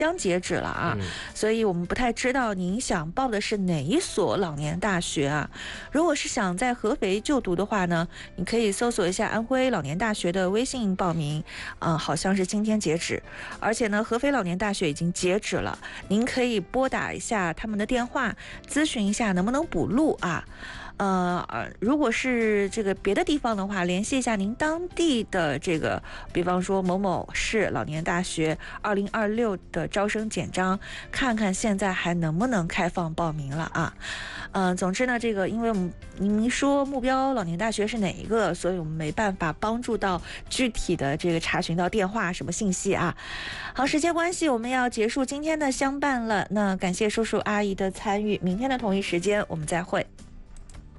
将截止了啊，所以我们不太知道您想报的是哪一所老年大学啊。如果是想在合肥就读的话呢，你可以搜索一下安徽老年大学的微信报名，好像是今天截止，而且呢，合肥老年大学已经截止了，您可以拨打一下他们的电话，咨询一下能不能补录啊。如果是这个别的地方的话，联系一下您当地的这个，比方说某某市老年大学2026的招生简章，看看现在还能不能开放报名了啊。总之呢，这个因为您说目标老年大学是哪一个，所以我们没办法帮助到具体的这个查询到电话什么信息啊。好，时间关系，我们要结束今天的相伴了。那感谢叔叔阿姨的参与，明天的同一时间我们再会。